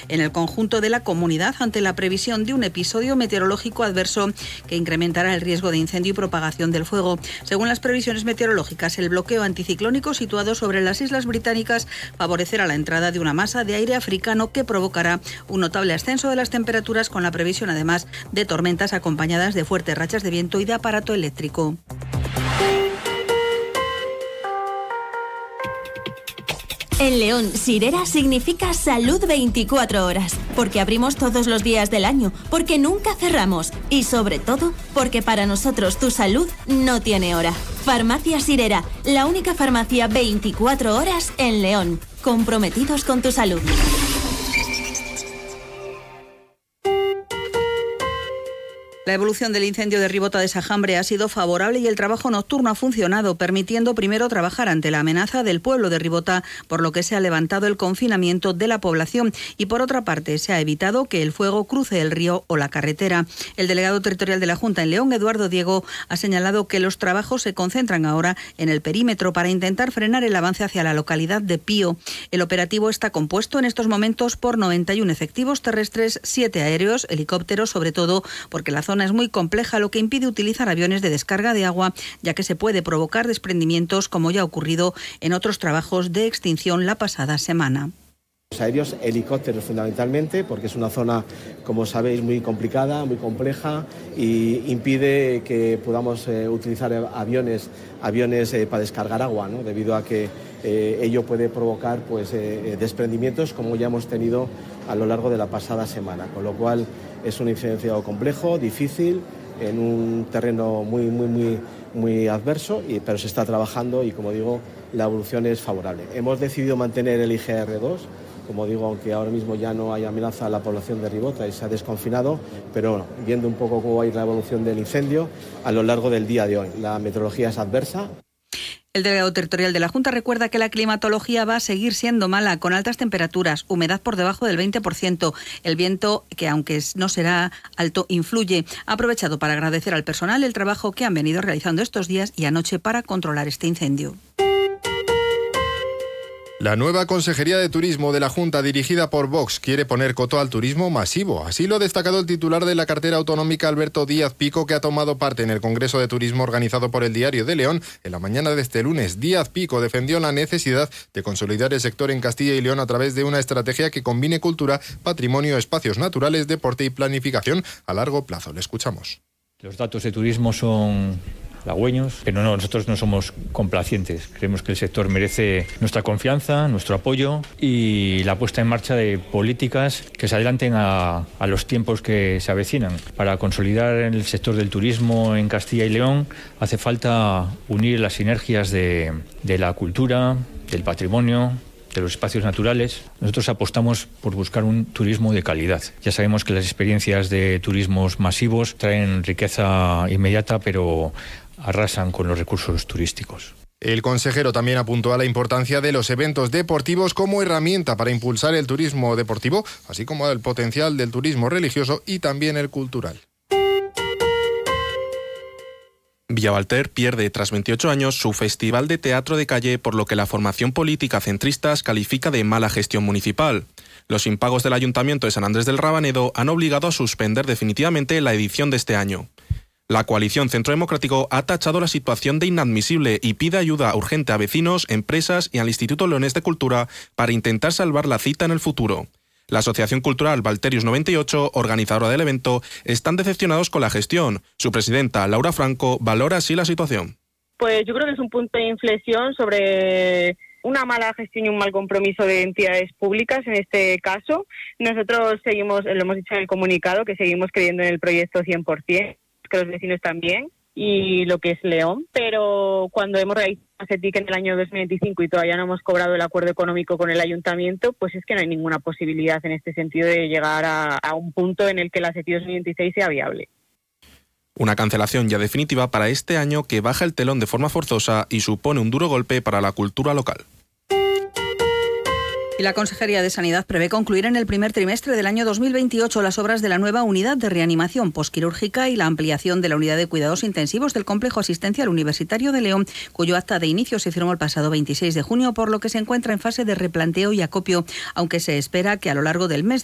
en el conjunto de la comunidad ante la previsión de un episodio meteorológico adverso que incrementará el riesgo de incendio y propagación del fuego. Según las previsiones meteorológicas, el bloqueo anticiclónico situado sobre las Islas Británicas favorecerá la entrada de una masa de aire africano que provocará un notable ascenso de las temperaturas, con la previsión además de tormentas acompañadas de fuertes rachas de viento y de aparato eléctrico. En León, Sirera significa salud 24 horas, porque abrimos todos los días del año, porque nunca cerramos y sobre todo porque para nosotros tu salud no tiene hora. Farmacia Sirera, la única farmacia 24 horas en León, comprometidos con tu salud. La evolución del incendio de Ribota de Sajambre ha sido favorable y el trabajo nocturno ha funcionado, permitiendo primero trabajar ante la amenaza del pueblo de Ribota, por lo que se ha levantado el confinamiento de la población, y por otra parte se ha evitado que el fuego cruce el río o la carretera. El delegado territorial de la Junta en León, Eduardo Diego, ha señalado que los trabajos se concentran ahora en el perímetro para intentar frenar el avance hacia la localidad de Pío. El operativo está compuesto en estos momentos por 91 efectivos terrestres, 7 aéreos, helicópteros, sobre todo porque la zona es muy compleja, lo que impide utilizar aviones de descarga de agua, ya que se puede provocar desprendimientos, como ya ha ocurrido en otros trabajos de extinción la pasada semana. Los aéreos, helicópteros fundamentalmente, porque es una zona, como sabéis, muy complicada, muy compleja, y impide que podamos utilizar aviones para descargar agua, ¿no? Debido a que ello puede provocar desprendimientos, como ya hemos tenido a lo largo de la pasada semana, con lo cual es un incendio complejo, difícil, en un terreno muy adverso, pero se está trabajando y, como digo, la evolución es favorable. Hemos decidido mantener el IGR-2, como digo, aunque ahora mismo ya no hay amenaza a la población de Ribota y se ha desconfinado, pero bueno, viendo un poco cómo va a ir la evolución del incendio a lo largo del día de hoy. La meteorología es adversa. El delegado territorial de la Junta recuerda que la climatología va a seguir siendo mala, con altas temperaturas, humedad por debajo del 20%. El viento, que aunque no será alto, influye. Ha aprovechado para agradecer al personal el trabajo que han venido realizando estos días y anoche para controlar este incendio. La nueva Consejería de Turismo de la Junta, dirigida por Vox, quiere poner coto al turismo masivo. Así lo ha destacado el titular de la cartera autonómica, Alberto Díaz Pico, que ha tomado parte en el Congreso de Turismo organizado por el Diario de León. En la mañana de este lunes, Díaz Pico defendió la necesidad de consolidar el sector en Castilla y León a través de una estrategia que combine cultura, patrimonio, espacios naturales, deporte y planificación a largo plazo. Le escuchamos. Los datos de turismo son halagüeños, pero nosotros no somos complacientes. Creemos que el sector merece nuestra confianza, nuestro apoyo y la puesta en marcha de políticas que se adelanten a los tiempos que se avecinan. Para consolidar el sector del turismo en Castilla y León hace falta unir las sinergias de la cultura, del patrimonio, de los espacios naturales. Nosotros apostamos por buscar un turismo de calidad. Ya sabemos que las experiencias de turismos masivos traen riqueza inmediata, pero arrasan con los recursos turísticos. El consejero también apuntó a la importancia de los eventos deportivos como herramienta para impulsar el turismo deportivo, así como el potencial del turismo religioso y también el cultural. Villavalter pierde tras 28 años su festival de teatro de calle, por lo que la formación política centristas califica de mala gestión municipal. Los impagos del Ayuntamiento de San Andrés del Rabanedo han obligado a suspender definitivamente la edición de este año. La coalición Centro Democrático ha tachado la situación de inadmisible y pide ayuda urgente a vecinos, empresas y al Instituto Leonés de Cultura para intentar salvar la cita en el futuro. La Asociación Cultural Valterius 98, organizadora del evento, están decepcionados con la gestión. Su presidenta, Laura Franco, valora así la situación. Pues yo creo que es un punto de inflexión sobre una mala gestión y un mal compromiso de entidades públicas en este caso. Nosotros seguimos, lo hemos dicho en el comunicado, que seguimos creyendo en el proyecto 100%, que los vecinos también, y lo que es León, pero cuando hemos realizado CETIC en el año 2025 y todavía no hemos cobrado el acuerdo económico con el ayuntamiento, pues es que no hay ninguna posibilidad en este sentido de llegar a un punto en el que la CETIC 2026 sea viable. Una cancelación ya definitiva para este año que baja el telón de forma forzosa y supone un duro golpe para la cultura local. Y la Consejería de Sanidad prevé concluir en el primer trimestre del año 2028 las obras de la nueva unidad de reanimación posquirúrgica y la ampliación de la unidad de cuidados intensivos del Complejo Asistencial Universitario de León, cuyo acta de inicio se firmó el pasado 26 de junio, por lo que se encuentra en fase de replanteo y acopio, aunque se espera que a lo largo del mes